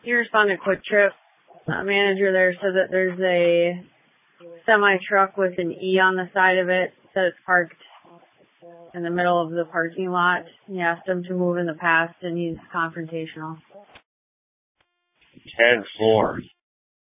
He responded Quick Trip. Manager there said that there's a semi-truck with an E on the side of it. Said it's parked in the middle of the parking lot. He asked him to move in the past, and he's confrontational. 10-4.